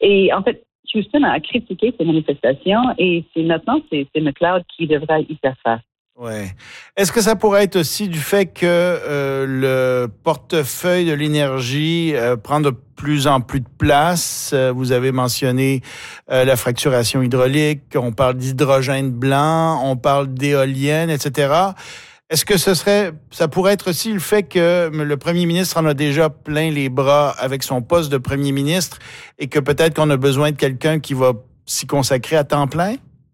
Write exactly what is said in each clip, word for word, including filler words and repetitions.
Et en fait, Houston a critiqué ces manifestations et c'est maintenant c'est, c'est McLeod qui devra y faire face. Ouais. Est-ce que ça pourrait être aussi du fait que euh, le portefeuille de l'énergie euh, prend de plus en plus de place? Euh, vous avez mentionné euh, la fracturation hydraulique, on parle d'hydrogène blanc, on parle d'éoliennes, et cetera. Est-ce que ce serait, ça pourrait être aussi le fait que le premier ministre en a déjà plein les bras avec son poste de premier ministre et que peut-être qu'on a besoin de quelqu'un qui va s'y consacrer à temps plein?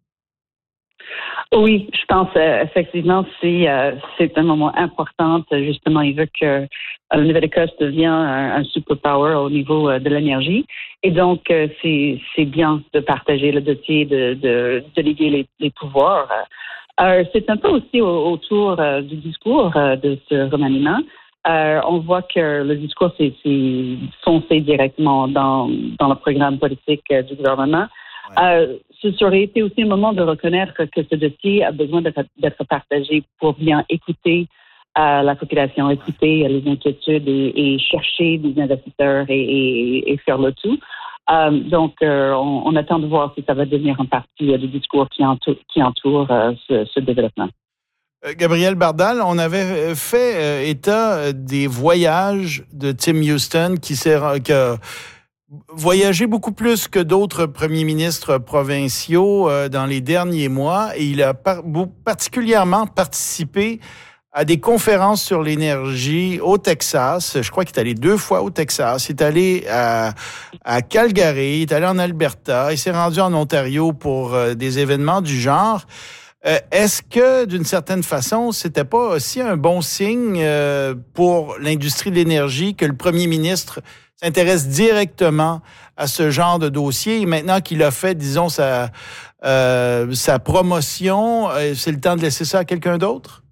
Oui, je pense euh, effectivement c'est euh, c'est un moment important. Justement, il veut que euh, la Nouvelle-Écosse devienne un, un superpower au niveau euh, de l'énergie. Et donc, euh, c'est c'est bien de partager le dossier, de de, de liguer les, les pouvoirs. Euh, c'est un peu aussi au, autour euh, du discours euh, de ce remaniement. Euh, on voit que le discours c'est, c'est foncé directement dans dans le programme politique euh, du gouvernement. Ouais. Euh, ce aurait été aussi un moment de reconnaître que ce dossier a besoin d'être, d'être partagé pour bien écouter euh, la population, écouter les inquiétudes et, et chercher des investisseurs et, et, et faire le tout. Euh, donc, euh, on, on attend de voir si ça va devenir en partie euh, du discours qui entoure, qui entoure euh, ce, ce développement. Euh, Gabriel Bardal, on avait fait euh, état des voyages de Tim Houston qui s'est... Qui a, voyagé beaucoup plus que d'autres premiers ministres provinciaux euh, dans les derniers mois et il a par- particulièrement participé à des conférences sur l'énergie au Texas. Je crois qu'il est allé deux fois au Texas. Il est allé à, à Calgary, il est allé en Alberta, il s'est rendu en Ontario pour euh, des événements du genre. Euh, est-ce que, d'une certaine façon, c'était pas aussi un bon signe euh, pour l'industrie de l'énergie que le premier ministre s'intéresse directement à ce genre de dossier et maintenant qu'il a fait, disons, sa, euh, sa promotion, euh, c'est le temps de laisser ça à quelqu'un d'autre?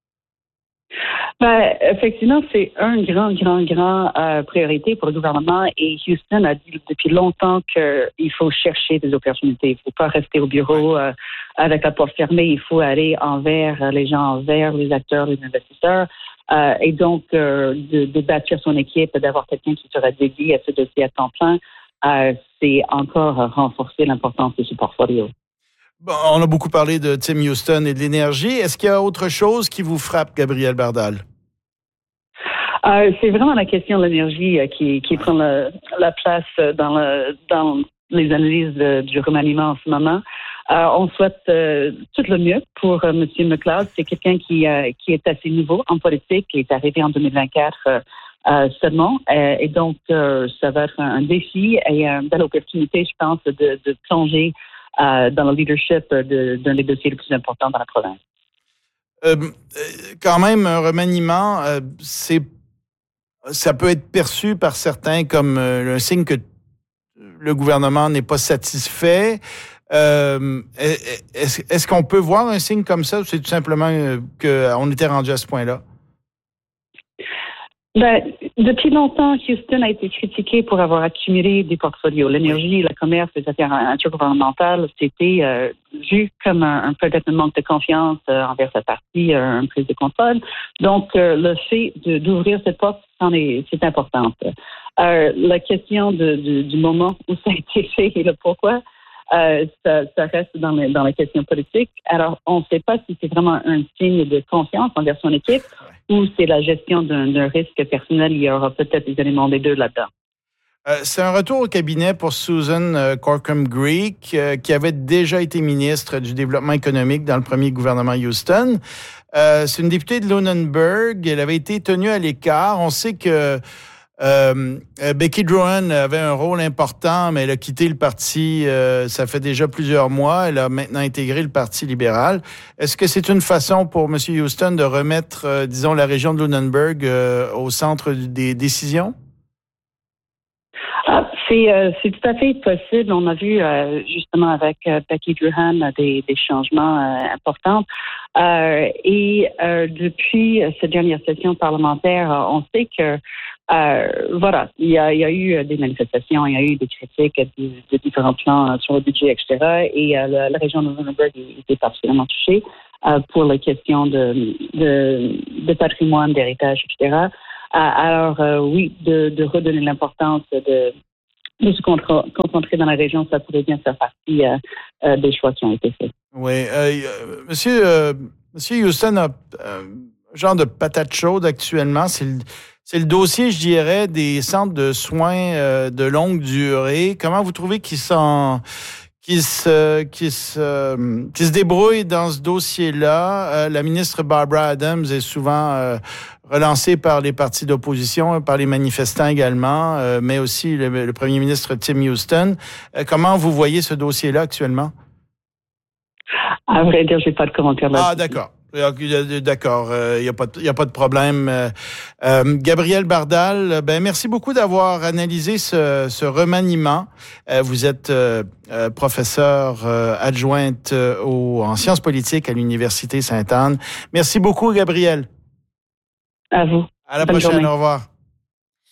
Ben, effectivement, c'est un grand, grand, grand euh, priorité pour le gouvernement et Houston a dit depuis longtemps qu'il faut chercher des opportunités. Il ne faut pas rester au bureau euh, avec la porte fermée. Il faut aller envers les gens, envers les acteurs, les investisseurs. Euh, et donc, euh, de, de bâtir son équipe, d'avoir quelqu'un qui sera dédié à ce dossier à temps plein, euh, c'est encore renforcer l'importance de ce portfolio. Bon, on a beaucoup parlé de Tim Houston et de l'énergie. Est-ce qu'il y a autre chose qui vous frappe, Gabriel Bardal? Euh, c'est vraiment la question de l'énergie euh, qui, qui prend le, la place dans, le, dans les analyses de, du remaniement en ce moment. Euh, on souhaite euh, tout le mieux pour euh, M. McLeod. C'est quelqu'un qui, euh, qui est assez nouveau en politique, qui est arrivé en deux mille vingt-quatre euh, euh, seulement. Euh, et donc, euh, ça va être un, un défi et une belle opportunité, je pense, de, de plonger euh, dans le leadership de, d'un des dossiers les plus importants dans la province. Euh, quand même, un remaniement, euh, c'est, ça peut être perçu par certains comme euh, un signe que le gouvernement n'est pas satisfait. Euh, est-ce, est-ce qu'on peut voir un signe comme ça ou c'est tout simplement euh, qu'on était rendu à ce point-là? Ben, depuis longtemps, Houston a été critiqué pour avoir accumulé des portfolios. L'énergie, le commerce, les affaires intergouvernementales, c'était euh, vu comme un, un peut-être un manque de confiance euh, envers sa partie, euh, une prise de contrôle. Donc, euh, le fait de, d'ouvrir cette porte, c'en est, c'est important. Euh, la question de, de, du moment où ça a été fait et le pourquoi, Euh, ça, ça reste dans, le, dans la question politique. Alors, on ne sait pas si c'est vraiment un signe de confiance envers son équipe ouais. ou c'est la gestion d'un, d'un risque personnel. Il y aura peut-être des éléments des deux là-dedans. Euh, c'est un retour au cabinet pour Susan euh, Corkum-Greek, euh, qui avait déjà été ministre du Développement économique dans le premier gouvernement Houston. Euh, c'est une députée de Lunenburg. Elle avait été tenue à l'écart. On sait que Euh, Becky Drouin avait un rôle important, mais elle a quitté le parti, euh, ça fait déjà plusieurs mois. Elle a maintenant intégré le Parti libéral. Est-ce que c'est une façon pour M. Houston de remettre, euh, disons, la région de Lunenburg euh, au centre des décisions? Ah, c'est, euh, c'est tout à fait possible. On a vu euh, justement avec euh, Becky Drouin des, des changements euh, importants. Euh, et euh, depuis cette dernière session parlementaire, on sait que Euh, voilà, il y, a, il y a eu des manifestations, il y a eu des critiques de, de différents plans sur le budget, et cetera. Et euh, la, la région de Lunenburg était particulièrement touchée euh, pour les questions de, de, de patrimoine, d'héritage, et cetera. Euh, alors euh, oui, de, de redonner l'importance de, de se concentrer dans la région, ça pourrait bien faire partie euh, euh, des choix qui ont été faits. Oui. Euh, monsieur, euh, monsieur Houston a euh, un genre de patate chaude actuellement. C'est le, c'est le dossier, je dirais, des centres de soins euh, de longue durée. Comment vous trouvez qu'ils sont... qui se, qui se, qui se débrouille dans ce dossier-là. Euh, la ministre Barbara Adams est souvent euh, relancée par les partis d'opposition, par les manifestants également, euh, mais aussi le, le premier ministre Tim Houston. Euh, comment vous voyez ce dossier-là actuellement? À vrai dire, j'ai pas de commentaire là-dessus. Ah, d'accord. D'accord, il n'y a pas de, y a pas de problème. Euh, euh, Gabrielle Bardal, ben merci beaucoup d'avoir analysé ce, ce remaniement. Euh, vous êtes euh, euh, professeure euh, adjointe euh, au, en sciences politiques à l'Université Sainte-Anne. Merci beaucoup, Gabrielle. À vous. À la Bonne prochaine. journée. Au revoir.